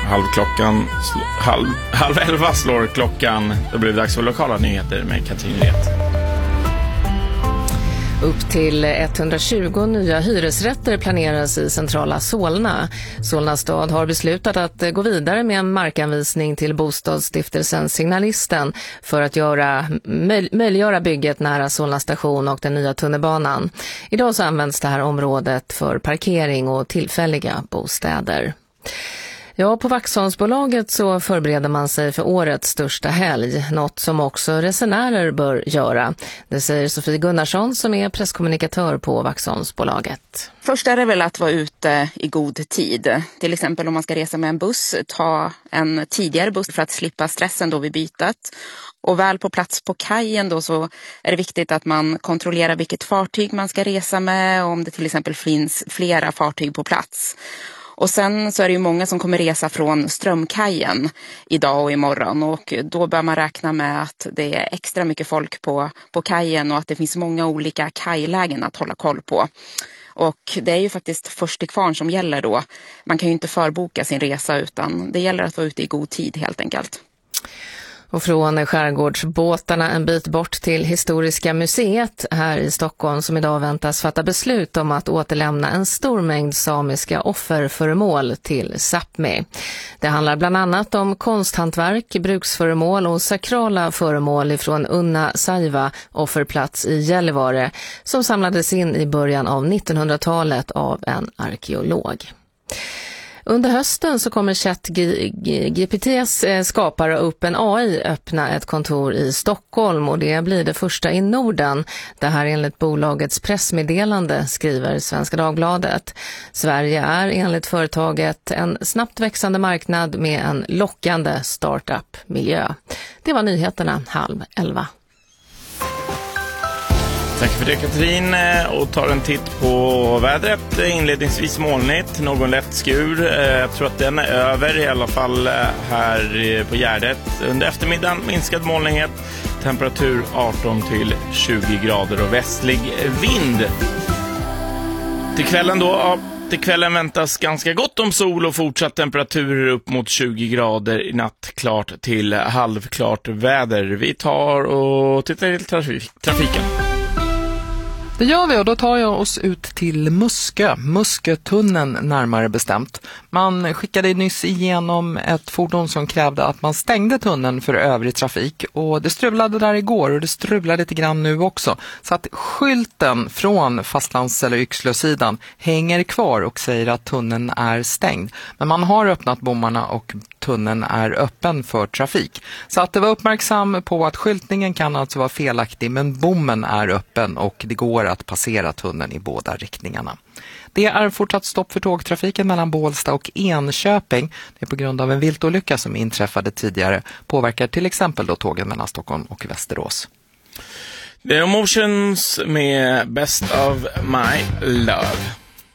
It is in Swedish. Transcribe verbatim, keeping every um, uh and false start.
Halv klockan, sl- halv, halv elva slår klockan. Då blir det dags för lokala nyheter med Katrin Ret. Upp till etthundratjugo nya hyresrätter planeras i centrala Solna. Solna stad har beslutat att gå vidare med en markanvisning till bostadsstiftelsen Signalisten för att göra, möj, möjliggöra bygget nära Solna station och den nya tunnelbanan. Idag så används det här området för parkering och tillfälliga bostäder. Ja, på Vaxholmsbolaget så förbereder man sig för årets största helg, något som också resenärer bör göra. Det säger Sofie Gunnarsson som är presskommunikatör på Vaxholmsbolaget. Först är det väl att vara ute i god tid. Till exempel om man ska resa med en buss, ta en tidigare buss för att slippa stressen då vid bytet. Och väl på plats på kajen då så är det viktigt att man kontrollerar vilket fartyg man ska resa med och om det till exempel finns flera fartyg på plats. Och sen så är det ju många som kommer resa från Strömkajen idag och imorgon och då bör man räkna med att det är extra mycket folk på, på kajen och att det finns många olika kajlägen att hålla koll på. Och det är ju faktiskt först till kvarn som gäller då. Man kan ju inte förboka sin resa utan det gäller att vara ute i god tid helt enkelt. Och från skärgårdsbåtarna en bit bort till Historiska museet här i Stockholm som idag väntas fatta beslut om att återlämna en stor mängd samiska offerföremål till Sápmi. Det handlar bland annat om konsthantverk, bruksföremål och sakrala föremål ifrån Unna Saiva offerplats i Gällivare som samlades in i början av nittonhundratalet av en arkeolog. Under hösten så kommer ChatGPTs skapare OpenAI öppna ett kontor i Stockholm och det blir det första i Norden. Det här enligt bolagets pressmeddelande skriver Svenska Dagbladet. Sverige är enligt företaget en snabbt växande marknad med en lockande startup-miljö. Det var nyheterna halv elva. Tack för det Katrin, och tar en titt på vädret. Inledningsvis molnigt, någon lätt skur. Jag tror att den är över i alla fall här på Gärdet. Under eftermiddagen minskad molnighet, temperatur arton till tjugo grader och västlig vind. Till kvällen då, ja, till kvällen väntas ganska gott om sol och fortsatt temperaturer upp mot tjugo grader i natt, klart till halvklart väder. Vi tar och tittar till trafik- trafiken. Det gör vi och då tar jag oss ut till Muskö, Muskötunneln närmare bestämt. Man skickade nyss igenom ett fordon som krävde att man stängde tunneln för övrig trafik och det strulade där igår och det strular lite grann nu också. Så att skylten från fastlands- eller Yxlösidan hänger kvar och säger att tunneln är stängd. Men man har öppnat bommarna och tunneln är öppen för trafik. Så att det var uppmärksam på att skyltningen kan alltså vara felaktig men bommen är öppen och det går att passera tunneln i båda riktningarna. Det är fortsatt stopp för tågtrafiken mellan Bålsta och Enköping. Det är på grund av en viltolycka som inträffade tidigare. Påverkar till exempel då tågen mellan Stockholm och Västerås. The Emotions med Best of My Love.